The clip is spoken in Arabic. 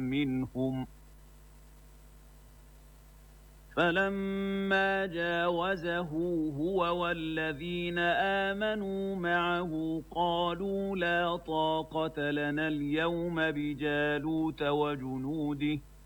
منهم فلما جاوزه هو والذين آمنوا معه قالوا لا طاقة لنا اليوم بجالوت وجنوده